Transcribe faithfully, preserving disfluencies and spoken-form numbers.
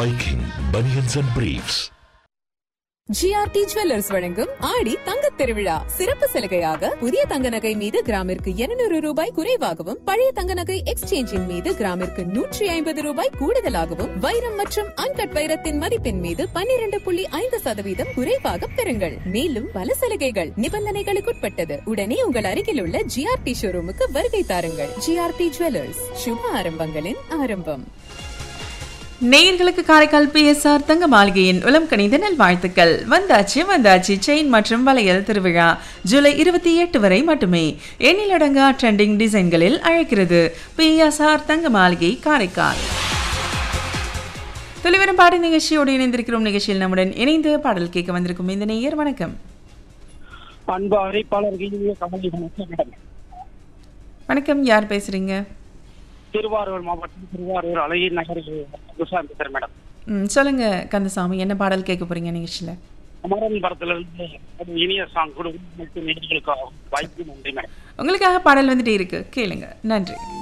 Viking Bunions and Briefs. GRT jewellers வழங்கும் ஆடி தங்கத் திருவிழா சிறப்பு சலுகையாக புதிய தங்க நகை மீது கிராமிற்கு இருநூறு ரூபாய் குறைவாகவும் பழைய தங்க நகை எக்ஸ்சேஞ்சின் மீது கிராமிற்கு நூற்றி ஐம்பது ரூபாய் கூடுதலாகவும் வைரம் மற்றும் அன்கட் வைரத்தின் மதிப்பின் மீது பன்னிரண்டு புள்ளி ஐந்து சதவீதம் குறைவாக பெறுங்கள். மேலும் பல சலுகைகள் நிபந்தனைகளுக்குட்பட்டது. உடனே உங்கள் அருகில் உள்ள ஜிஆர்டி ஷோரூமுக்கு வருகை தாருங்கள். ஜிஆர்டி ஜுவல்லர்ஸ், சுப ஆரம்பங்களின் ஆரம்பம். நேயர்களுக்கு காரைக்கால் பி எஸ் ஆர் தங்க மாளிகையின் உளம் கணித நல்வாழ்த்துக்கள். வந்தாச்சு வந்தாச்சு செயின் மற்றும் வளையல் திருவிழா ஜூலை இருபத்தி எட்டு வரை மட்டுமே. எண்ணிலடங்கா ட்ரெண்டிங் டிசைன்களில் அழைக்கிறது பி எஸ் ஆர் தங்க மாளிகை காரைக்கால். தொலைவரும் பாடு நிகழ்ச்சியோடு இணைந்திருக்கிறோம். நிகழ்ச்சியில் நம்முடன் இணைந்து பாடல் கேட்க வந்திருக்கும் இந்த நேயர் வணக்கம். வணக்கம், யார் பேசுறீங்க? திருவாரூர் மாவட்டம் திருவாரூர் அழகிய நகர் பேசுறேன் மேடம். ம் சொல்லுங்க கந்தசாமி, என்ன பாடல் கேட்க போறீங்க நிகழ்ச்சியில? அமரன் படத்துல இருந்து இனிய சாங் கொடுக்கும் வாய்ப்பு நன்றி மேடம். உங்களுக்காக பாடல் வந்துட்டே இருக்கு, கேளுங்க. நன்றி.